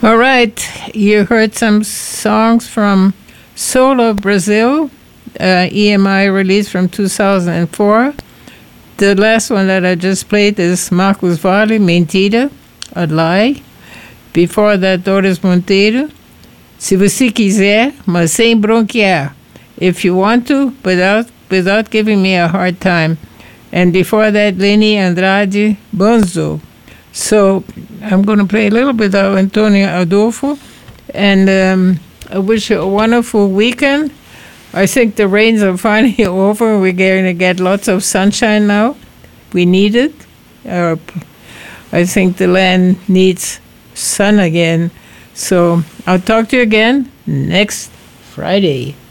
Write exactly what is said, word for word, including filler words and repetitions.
All right, you heard some songs from Solo Brazil, uh, E M I release from two thousand four. The last one that I just played is Marcos Valle, Mentira, A Lie. Before that, Doris Monteiro, Se Você Quiser, mas sem bronquear. If you want to, without, without giving me a hard time. And before that, Leni Andrade, Bonzo. So I'm going to play a little bit of Antonio Adolfo, and um, I wish you a wonderful weekend. I think the rains are finally over. We're going to get lots of sunshine now. We need it. Uh, I think the land needs sun again. So I'll talk to you again next Friday.